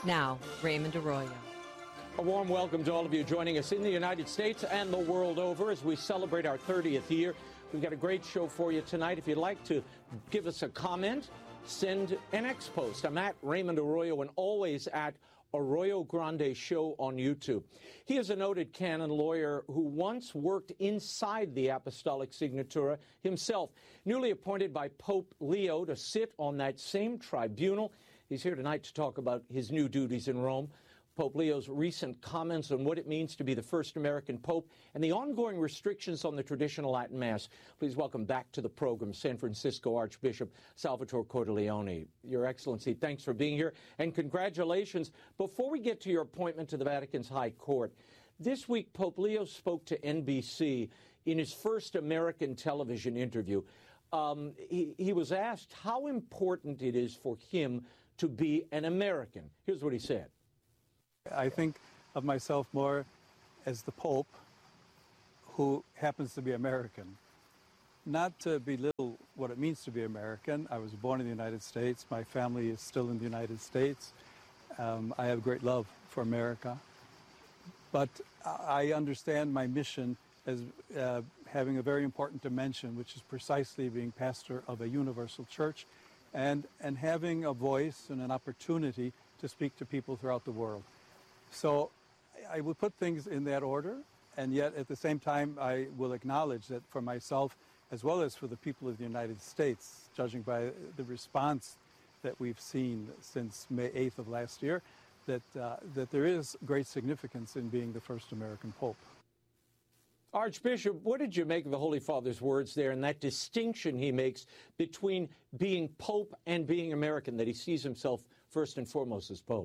Now, Raymond Arroyo. A warm welcome to all of you joining us in the United States and the world over as we celebrate our 30th year. We've got a great show for you tonight. If you'd like to give us a comment, send an X-Post. I'm at Raymond Arroyo and always at Arroyo Grande Show on YouTube. He is a noted canon lawyer who once worked inside the Apostolic Signatura himself. Newly appointed by Pope Leo to sit on that same tribunal. He's here tonight to talk about his new duties in Rome, Pope Leo's recent comments on what it means to be the first American pope, and the ongoing restrictions on the traditional Latin Mass. Please welcome back to the program San Francisco Archbishop Salvatore Cordileone. Your Excellency, thanks for being here, and congratulations. Before we get to your appointment to the Vatican's High Court, this week Pope Leo spoke to NBC in his first American television interview. He was asked how important it is for him to be an American. Here's what he said. I think of myself more as the Pope who happens to be American. Not to belittle what it means to be American. I was born in the United States. My family is still in the United States. I have great love for America. But I understand my mission as having a very important dimension, which is precisely being pastor of a universal church and having a voice and an opportunity to speak to people throughout the world. So I would put things in that order, and yet at the same time I will acknowledge that for myself as well as for the people of the United States, judging by the response that we've seen since May 8th of last year, that there is great significance in being the first American Pope. Archbishop, what did you make of the Holy Father's words there and that distinction he makes between being Pope and being American, that he sees himself first and foremost as Pope?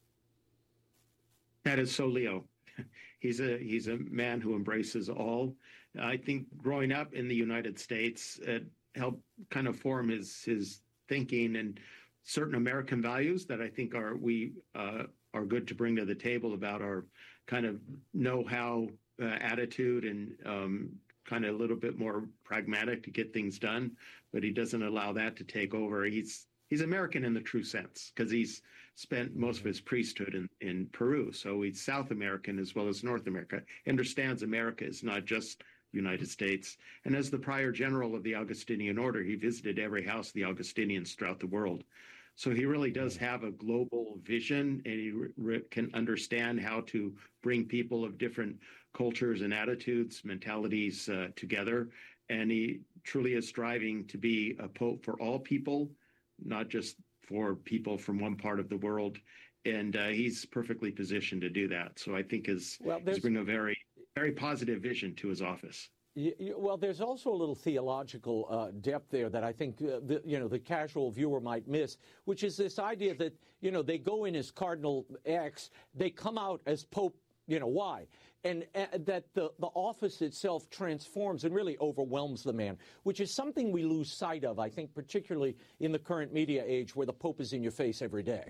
That is so Leo. He's a man who embraces all. I think growing up in the United States, it helped kind of form his thinking and certain American values that I think are good to bring to the table about our kind of know-how attitude and kind of a little bit more pragmatic to get things done. But he doesn't allow that to take over. He's American in the true sense because he's spent most of his priesthood in Peru. So he's South American as well as North America. He understands America is not just the United States. And as the prior general of the Augustinian order, he visited every house of the Augustinians throughout the world. So he really does have a global vision, and he can understand how to bring people of different cultures and attitudes, mentalities together. And he truly is striving to be a pope for all people, not just for people from one part of the world. And he's perfectly positioned to do that. So I think he's bringing a very, very positive vision to his office. Well, there's also a little theological depth there that I think the casual viewer might miss, which is this idea that they go in as Cardinal X, they come out as Pope Y, and that the office itself transforms and really overwhelms the man, which is something we lose sight of, I think, particularly in the current media age where the Pope is in your face every day.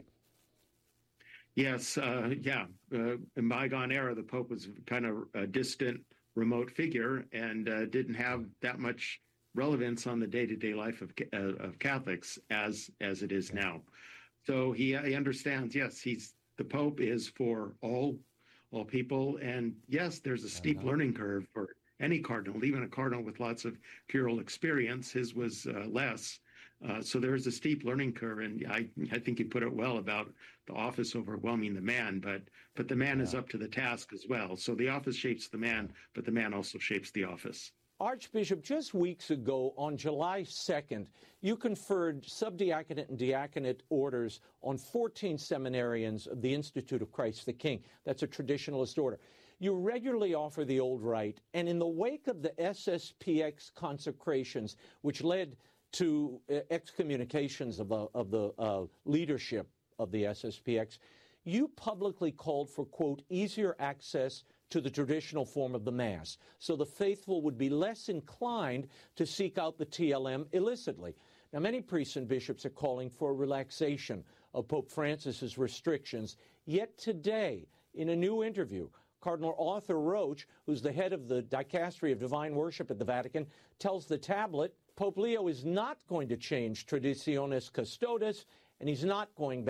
Yes, in bygone era, the Pope was kind of a distant, remote figure and didn't have that much relevance on the day-to-day life of Catholics as it is now. So he understands, yes, the Pope is for all people. And yes, there's a steep learning curve for any cardinal, even a cardinal with lots of curial experience. His was less. So there's a steep learning curve, and I think you put it well about the office overwhelming the man, but the man is up to the task as well. So the office shapes the man, but the man also shapes the office. Archbishop, just weeks ago, on July 2nd, you conferred subdiaconate and diaconate orders on 14 seminarians of the Institute of Christ the King. That's a traditionalist order. You regularly offer the old rite, and in the wake of the SSPX consecrations, which led to excommunications of the leadership of the SSPX, you publicly called for, quote, easier access to the traditional form of the Mass, so the faithful would be less inclined to seek out the TLM illicitly. Now, many priests and bishops are calling for a relaxation of Pope Francis's restrictions, yet today, in a new interview, Cardinal Arthur Roche, who's the head of the Dicastery of Divine Worship at the Vatican, tells the Tablet Pope Leo is not going to change Traditionis Custodes, and he's not going back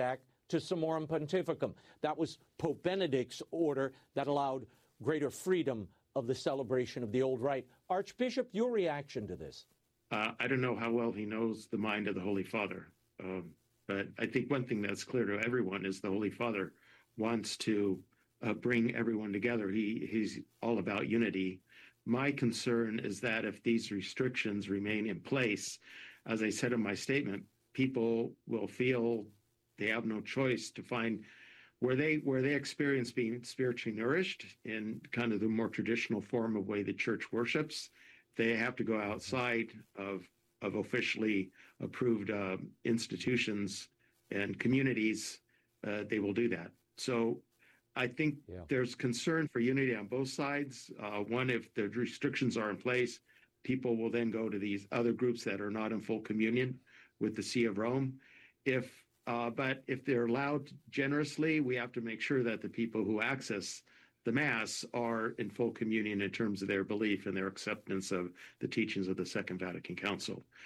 to Summorum Pontificum. That was Pope Benedict's order that allowed greater freedom of the celebration of the old rite. Archbishop, your reaction to this? I don't know how well he knows the mind of the Holy Father, but I think one thing that's clear to everyone is the Holy Father wants to bring everyone together. He's all about unity. My concern is that if these restrictions remain in place, as I said in my statement, people will feel they have no choice to find where they experience being spiritually nourished in kind of the more traditional form of way the church worships. They have to go outside of officially approved institutions and communities. They will do that. So I think there's concern for unity on both sides. One, if the restrictions are in place, people will then go to these other groups that are not in full communion with the See of Rome. But if they're allowed generously, we have to make sure that the people who access the Mass are in full communion in terms of their belief and their acceptance of the teachings of the Second Vatican Council.